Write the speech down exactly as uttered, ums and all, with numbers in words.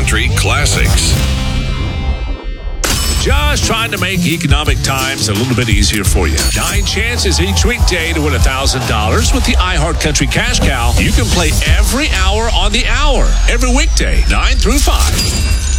iCountry Classics. Just trying to make economic times a little bit easier for you. Nine chances each weekday to win one thousand dollars with the iHeartCountry Cash Cow. You can play every hour on the hour, every weekday, nine through five.